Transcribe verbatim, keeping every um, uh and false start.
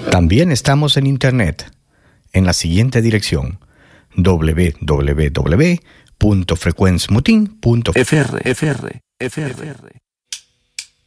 También estamos en Internet, en la siguiente dirección: doble u doble u doble u punto frecuencia mutin punto f r.